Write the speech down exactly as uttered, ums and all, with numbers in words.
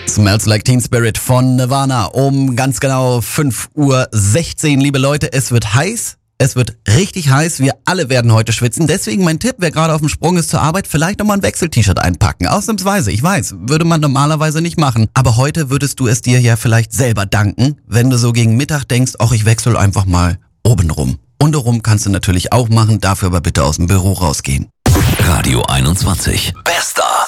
Smells Like Teen Spirit von Nirvana um ganz genau fünf Uhr sechzehn. Liebe Leute, es wird heiß. Es wird richtig heiß. Wir alle werden heute schwitzen. Deswegen mein Tipp, wer gerade auf dem Sprung ist zur Arbeit, vielleicht nochmal ein Wechsel-T-Shirt einpacken. Ausnahmsweise. Ich weiß, würde man normalerweise nicht machen. Aber heute würdest du es dir ja vielleicht selber danken, wenn du so gegen Mittag denkst, ach, ich wechsle einfach mal oben rum. Untenrum kannst du natürlich auch machen, dafür aber bitte aus dem Büro rausgehen. Radio einundzwanzig. Bester.